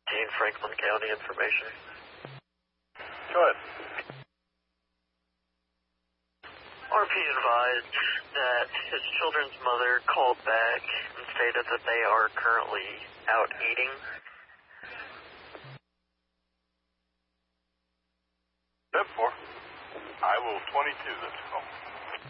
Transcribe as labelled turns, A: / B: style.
A: Franklin County information.
B: Go ahead.
A: RP advised that his children's mother called back and stated that they are currently out eating.
B: 10-4. I will 22 this call.